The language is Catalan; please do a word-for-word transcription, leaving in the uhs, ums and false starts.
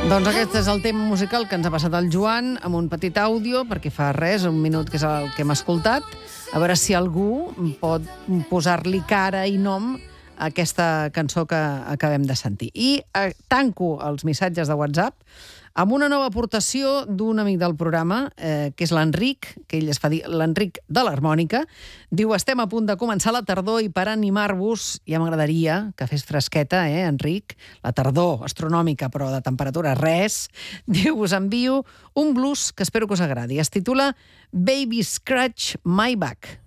Doncs aquest és el tema musical que ens ha passat el Joan amb un petit àudio, perquè fa res, un minut, que és el que hem escoltat. A veure si algú pot posar-li cara i nom a aquesta cançó que acabem de sentir. I eh, tanco els missatges de WhatsApp amb una nova aportació d'un amic del programa, eh, que és l'Enric, que ell es fa dir l'Enric de l'Harmònica. Diu, estem a punt de començar la tardor i per animar-vos, ja m'agradaria que fes fresqueta, eh, Enric? La tardor astronòmica, però de temperatura res. Diu, us envio un blues que espero que us agradi. Es titula Baby Scratch My Back.